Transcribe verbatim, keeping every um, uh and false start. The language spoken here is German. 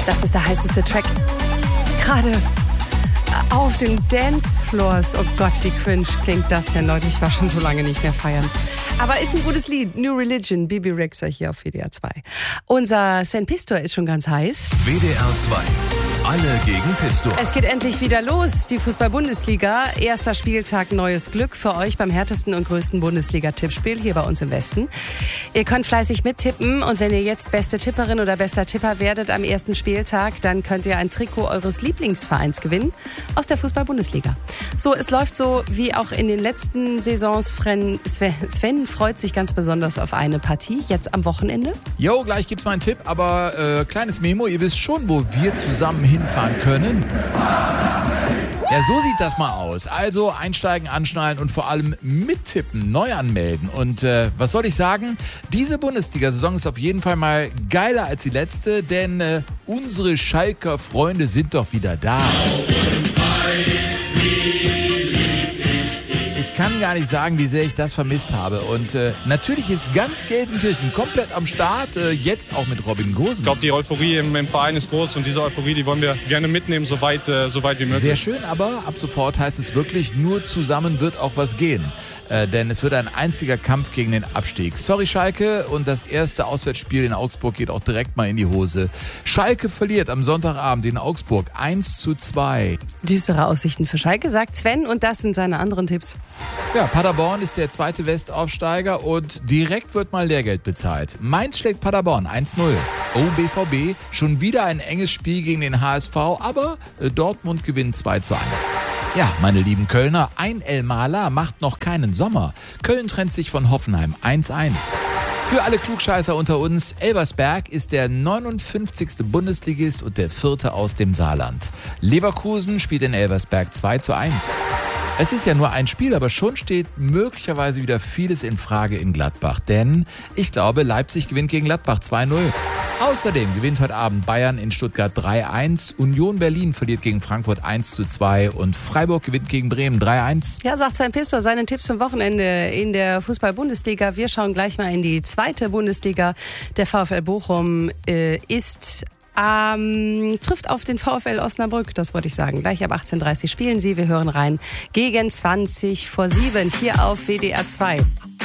Das ist der heißeste Track. Gerade auf den Dancefloors. Oh Gott, wie cringe klingt das denn, Leute? Ich war schon so lange nicht mehr feiern. Aber ist ein gutes Lied. New Religion, Bibi Rexha hier auf W D R zwei. Unser Sven Pistor ist schon ganz heiß. W D R zwei. Alle gegen Pistor. Es geht endlich wieder los, die Fußball-Bundesliga. Erster Spieltag, neues Glück für euch beim härtesten und größten Bundesliga-Tippspiel hier bei uns im Westen. Ihr könnt fleißig mittippen und wenn ihr jetzt beste Tipperin oder bester Tipper werdet am ersten Spieltag, dann könnt ihr ein Trikot eures Lieblingsvereins gewinnen aus der Fußball-Bundesliga. So, es läuft so wie auch in den letzten Saisons. Sven, Sven freut sich ganz besonders auf eine Partie, jetzt am Wochenende. Jo, gleich gibt's mal einen Tipp, aber äh, kleines Memo, ihr wisst schon, wo wir zusammen hinfahren können. Ja, so sieht das mal aus. Also einsteigen, anschnallen und vor allem mittippen, neu anmelden. Und äh, was soll ich sagen? Diese Bundesliga-Saison ist auf jeden Fall mal geiler als die letzte, denn äh, unsere Schalker Freunde sind doch wieder da. Ich kann gar nicht sagen, wie sehr ich das vermisst habe. Und äh, natürlich ist ganz Gelsenkirchen komplett am Start, äh, jetzt auch mit Robin Gosens. Ich glaube, die Euphorie im, im Verein ist groß und diese Euphorie, die wollen wir gerne mitnehmen, so weit, äh, so weit wie möglich. Sehr schön, aber ab sofort heißt es wirklich, nur zusammen wird auch was gehen. Äh, denn es wird ein einziger Kampf gegen den Abstieg. Sorry Schalke, und das erste Auswärtsspiel in Augsburg geht auch direkt mal in die Hose. Schalke verliert am Sonntagabend in Augsburg eins zu zwei. Düstere Aussichten für Schalke, sagt Sven, und das sind seine anderen Tipps. Ja, Paderborn ist der zweite Westaufsteiger und direkt wird mal Lehrgeld bezahlt. Mainz schlägt Paderborn eins null. Oh, B V B, schon wieder ein enges Spiel gegen den H S V, aber äh, Dortmund gewinnt zwei zu eins. Ja, meine lieben Kölner, ein El Maler macht noch keinen Sommer. Köln trennt sich von Hoffenheim eins eins. Für alle Klugscheißer unter uns, Elversberg ist der neunundfünfzigste Bundesligist und der vierte aus dem Saarland. Leverkusen spielt in Elversberg zwei zu eins. Es ist ja nur ein Spiel, aber schon steht möglicherweise wieder vieles in Frage in Gladbach. Denn ich glaube, Leipzig gewinnt gegen Gladbach zwei null. Außerdem gewinnt heute Abend Bayern in Stuttgart drei eins, Union Berlin verliert gegen Frankfurt eins zu zwei und Freiburg gewinnt gegen Bremen drei eins. Ja, sagt Sven Pistor, seine Tipps zum Wochenende in der Fußball-Bundesliga. Wir schauen gleich mal in die zweite Bundesliga. Der VfL Bochum äh, ist... Ähm, trifft auf den VfL Osnabrück, das wollte ich sagen. Gleich ab achtzehn Uhr dreißig spielen sie. Wir hören rein gegen zwanzig vor sieben hier auf W D R zwei.